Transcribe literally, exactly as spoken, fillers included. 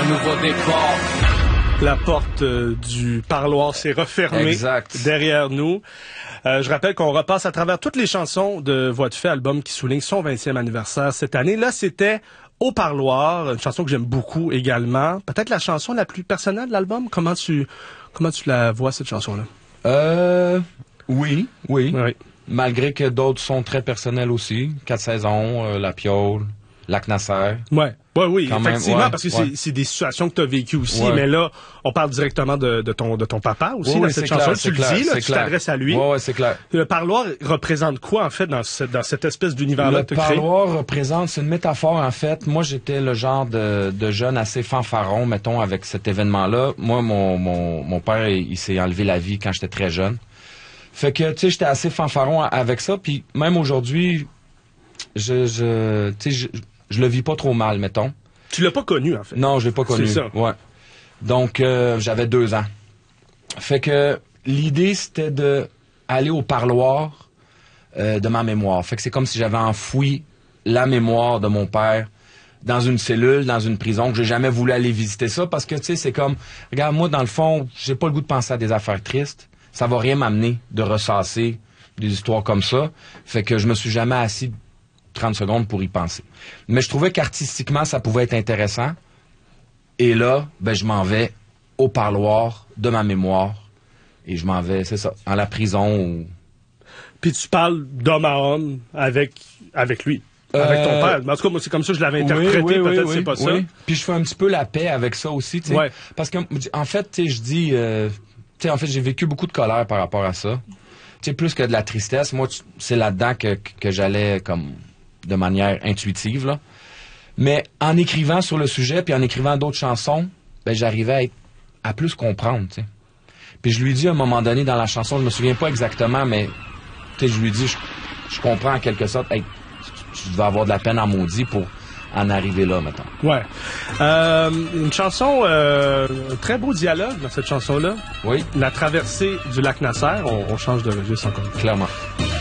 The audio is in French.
un nouveau départ. La porte euh, du parloir s'est refermée exact. derrière nous. Euh, je rappelle qu'on repasse à travers toutes les chansons de Voix de fait, album qui souligne son vingtième anniversaire cette année. Là, c'était Au parloir, une chanson que j'aime beaucoup également. Peut-être la chanson la plus personnelle de l'album. Comment tu comment tu la vois, cette chanson-là? Euh, oui, oui. Oui. Malgré que d'autres sont très personnels aussi. Quatre saisons, euh, La Piole, Lac Nasser. Ouais. Ouais, oui, Quand effectivement, même, ouais, parce que ouais. c'est, c'est des situations que tu as vécues aussi, Ouais. mais là, on parle directement de, de ton de ton papa aussi Ouais, dans ouais, cette c'est chanson. clair, Tu c'est le clair, dis, là, c'est tu clair. t'adresses à lui. Ouais, ouais, c'est clair. Le parloir représente quoi, en fait, dans cette, dans cette espèce d'univers-là Le que tu as créé? parloir représente, c'est une métaphore, en fait. Moi, j'étais le genre de, de jeune assez fanfaron, mettons, avec cet événement-là. Moi, mon, mon, mon père, il, il s'est enlevé la vie quand j'étais très jeune. Fait que, tu sais, j'étais assez fanfaron avec ça. Puis même aujourd'hui, je, je, tu sais, je, je le vis pas trop mal, mettons. Tu l'as pas connu, en fait. Non, je l'ai pas connu. C'est ça. Ouais. Donc, euh, j'avais deux ans. Fait que l'idée, c'était de aller au parloir euh, de ma mémoire. Fait que c'est comme si j'avais enfoui la mémoire de mon père dans une cellule, dans une prison, que j'ai jamais voulu aller visiter ça, parce que, tu sais, c'est comme, regarde, moi, dans le fond, j'ai pas le goût de penser à des affaires tristes. Ça va rien m'amener de ressasser des histoires comme ça. Fait que je me suis jamais assis trente secondes pour y penser. Mais je trouvais qu'artistiquement, ça pouvait être intéressant. Et là, ben, je m'en vais au parloir de ma mémoire. Et je m'en vais, c'est ça, dans la prison. Où... Puis tu parles d'homme à homme avec, avec lui, avec Euh, ton père. En tout cas, moi, c'est comme ça que je l'avais interprété. Oui, oui, Peut-être oui, c'est pas oui. ça. Puis je fais un petit peu la paix avec ça aussi, tu sais. Ouais. Parce que, en fait, tu sais, je dis... Euh, tu sais, en fait, j'ai vécu beaucoup de colère par rapport à ça. Tu sais, plus que de la tristesse. Moi, tu- c'est là-dedans que, que j'allais comme de manière intuitive, là. Mais en écrivant sur le sujet, puis en écrivant d'autres chansons, ben j'arrivais à, être- à plus comprendre, tu sais. Puis je lui dis à un moment donné dans la chanson, je me souviens pas exactement, mais tu sais, je lui dis, je, je comprends en quelque sorte, hey, tu devais avoir de la peine en maudit pour en arriver là, mettons. Ouais. Euh, une chanson, euh, un très beau dialogue dans cette chanson-là. Oui, La traversée du lac Nasser. On, on change de registre encore. clairement.